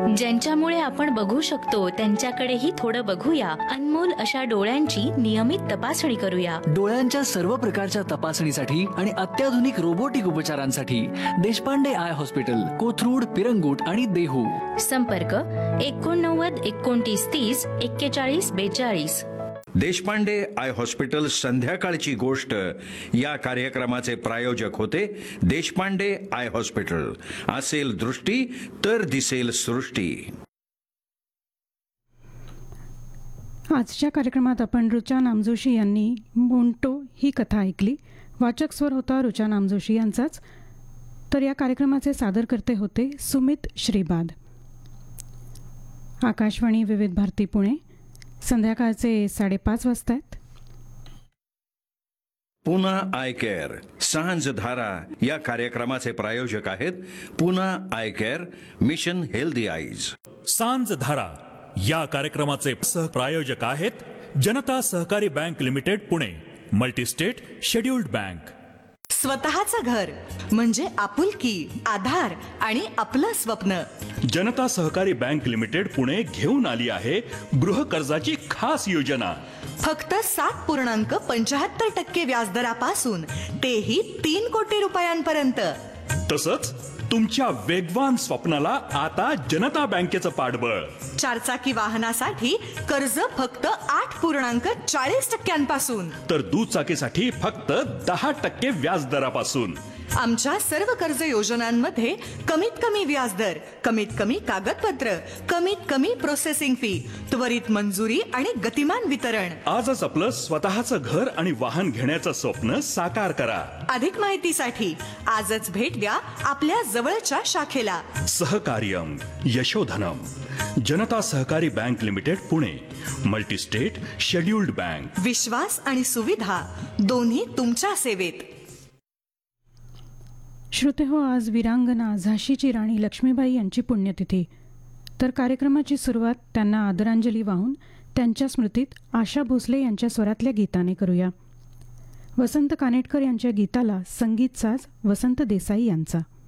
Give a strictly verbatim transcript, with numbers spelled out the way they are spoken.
ज्यांच्यामुळे आपण बघू शकतो त्यांच्याकडेही थोडं बघूया. अनमोल अशा डोळ्यांची नियमित तपासणी करूया. डोळ्यांच्या सर्व प्रकारच्या तपासणीसाठी आणि अत्याधुनिक रोबोटिक उपचारांसाठी देशपांडे आय हॉस्पिटल, कोथरूड, पिरंगुट आणि देहू. संपर्क एकोणनव्वद एकोणतीस तीस एक्केचाळीस बेचाळीस. देशपांडे आय हॉस्पिटल संध्याकाळची गोष्ट या कार्यक्रमाचे प्रायोजक होते देशपांडे आय हॉस्पिटल. असेल दृष्टी तर दिसेल सृष्टी. आजच्या कार्यक्रमात आपण रुचा नामजोशी यांनी मोंटो ही कथा ऐकली. वाचक स्वर होता रुचा नामजोशी यांचाच. तर या कार्यक्रमाचे सादरकर्ते होते सुमित श्रीबाद. आकाशवाणी विविध भारती पुणे. संध्याकाळचे साडेपाच वाजता आहेत. पुना आय केअर सांज धारा या कार्यक्रमाचे प्रायोजक आहेत Poona I care, mission healthy eyes. सांज धारा या कार्यक्रमाचे सहप्रायोजक आहेत जनता सहकारी bank limited Pune, multi-state scheduled bank. स्वतःचं घर म्हणजे आपुलकी, आधार आणि आपलं स्वप्न. जनता सहकारी बँक लिमिटेड पुणे घेऊन आली आहे गृह कर्जाची खास योजना. फक्त सात पूर्णांक पंचाहत्तर टक्के व्याजदरापासून तेही तीन कोटी रुपयांपर्यंत. तसंच तुमच्या वेगवान स्वप्नाला आता जनता बँकेचं पाठबळ. चारचाकी वाहनासाठी कर्ज फक्त आठ पूर्णांक चाळीस टक्क्यांपासून, तर दुचाकीसाठी फक्त दहा टक्के व्याजदरापासून. आमच्या सर्व कर्ज योजनांमध्ये कमीत कमी व्याजदर, कमीत कमी कागदपत्र, कमीत कमी प्रोसेसिंग फी, त्वरित मंजुरी आणि गतिमान वितरण. आजच आपलं स्वतःचं घर आणि वाहन घेण्याचं स्वप्न साकार करा. अधिक माहितीसाठी आजच भेट द्या आपल्या जवळच्या शाखेला. सहकार्यम यशोधनम. जनता सहकारी bank limited Pune, multi-state scheduled bank. विश्वास आणि सुविधा दोन्ही तुमच्या सेवेत. श्रोते हो, आज वीरांगना झाशीची राणी लक्ष्मीबाई यांची पुण्यतिथी. तर कार्यक्रमाची सुरुवात त्यांना आदरांजली वाहून त्यांच्या स्मृतीत आशा भोसले यांच्या स्वरातल्या गीताने करूया. वसंत कानेटकर यांच्या गीताला संगीत साज वसंत देसाई यांचा.